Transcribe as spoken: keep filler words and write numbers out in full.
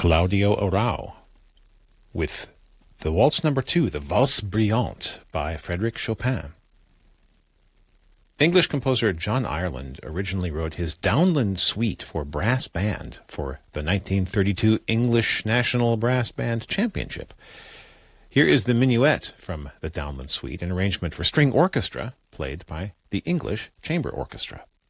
Claudio Arrau with the Waltz Number Two, the Valse Brillante by Frédéric Chopin. English composer John Ireland originally wrote his Downland Suite for brass band for the nineteen thirty-two English National Brass Band Championship. Here is the minuet from the Downland Suite, an arrangement for string orchestra played by the English Chamber Orchestra.